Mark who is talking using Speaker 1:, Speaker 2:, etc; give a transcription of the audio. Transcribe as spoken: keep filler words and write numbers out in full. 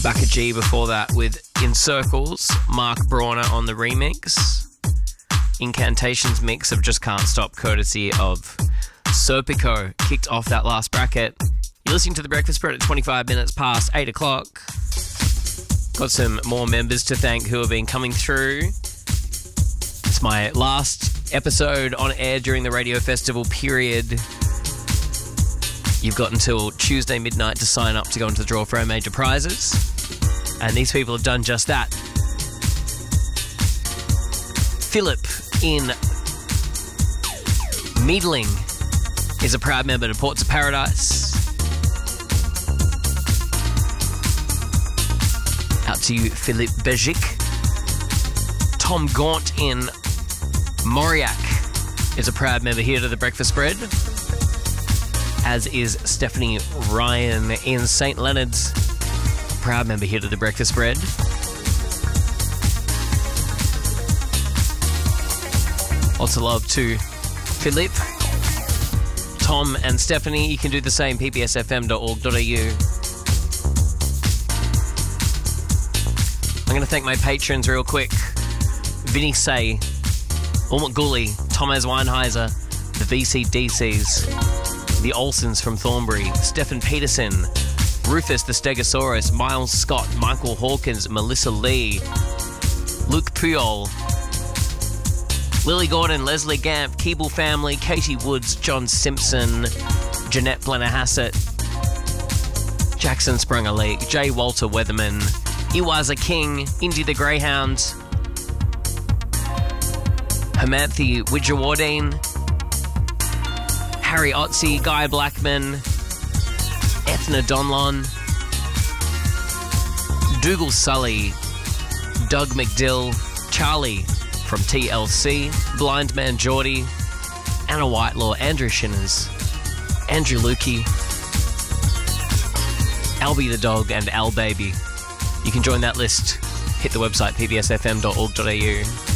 Speaker 1: Baka G before that with In Circles, Mark Brawner on the remix. Incantations mix of Just Can't Stop, courtesy of Serpico, kicked off that last bracket. You're listening to The Breakfast Spread at twenty-five minutes past eight o'clock. Got some more members to thank who have been coming through. It's my last episode on air during the radio festival period. You've got until Tuesday midnight to sign up to go into the draw for our major prizes. And these people have done just that. Philip in Meedling is a proud member to Ports of Paradise. Out to you, Philip Bejic. Tom Gaunt in Mauriac is a proud member here to the Breakfast Spread, as is Stephanie Ryan in Saint Leonard's, proud member here to the Breakfast Spread. Lots of love to Philip, Tom and Stephanie. You can do the same, p b s f m dot org dot a u. I'm going to thank my patrons real quick. Vinny Say, Ulmut Gully, Thomas Weinheiser, the V C D Cs, the Olsons from Thornbury, Stephen Peterson, Rufus the Stegosaurus, Miles Scott, Michael Hawkins, Melissa Lee, Luke Puyol, Lily Gordon, Leslie Gamp, Keeble Family, Katie Woods, John Simpson, Jeanette Blennerhassett, Jackson Sprunger Lee, J. Walter Weatherman, Iwaza King, Indy the Greyhound, Hermanthi Widjawardine, Harry Otzi, Guy Blackman, Ethna Donlon, Dougal Sully, Doug McDill, Charlie from T L C, Blind Man Geordie, Anna Whitelaw, Andrew Shinners, Andrew Lukey, Albie the Dog, and Al Baby. You can join that list. Hit the website p b s f m dot org dot a u.